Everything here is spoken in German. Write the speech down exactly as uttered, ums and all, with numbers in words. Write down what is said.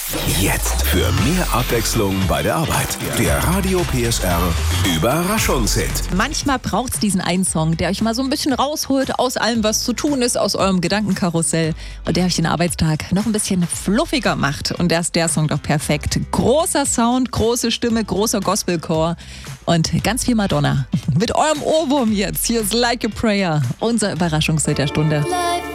Jetzt für mehr Abwechslung bei der Arbeit. Der Radio P S R Überraschungshit. Manchmal braucht es diesen einen Song, der euch mal so ein bisschen rausholt aus allem, was zu tun ist, aus eurem Gedankenkarussell und der euch den Arbeitstag noch ein bisschen fluffiger macht. Und da ist der Song doch perfekt. Großer Sound, große Stimme, großer Gospelchor und ganz viel Madonna. Mit eurem Ohrwurm jetzt. Hier ist Like a Prayer, unser Überraschungshit der Stunde. Life